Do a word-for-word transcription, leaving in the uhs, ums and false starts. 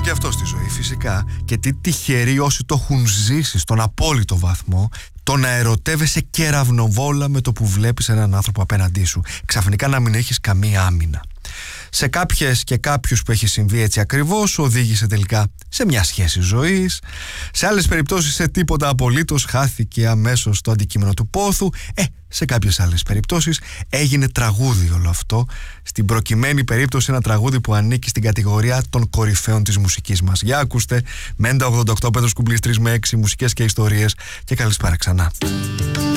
και αυτό στη ζωή φυσικά. Και τι τυχεροί όσοι το έχουν ζήσει στον απόλυτο βαθμό, το να ερωτεύεσαι κεραυνοβόλα με το που βλέπεις έναν άνθρωπο απέναντί σου. Ξαφνικά να μην έχεις καμία άμυνα. Σε κάποιες και κάποιους που έχει συμβεί έτσι ακριβώς, οδήγησε τελικά σε μια σχέση ζωής. Σε άλλες περιπτώσεις σε τίποτα απολύτως, χάθηκε αμέσως το αντικείμενο του πόθου. Ε, σε κάποιες άλλες περιπτώσεις έγινε τραγούδι όλο αυτό. Στην προκειμένη περίπτωση ένα τραγούδι που ανήκει στην κατηγορία των κορυφαίων της μουσικής μας. Για ακούστε, Μέντα ογδόντα οκτώ, Πέτρος Κουμπλής τρεις με έξι, μουσικές και ιστορίες, και καλησπέρα ξανά.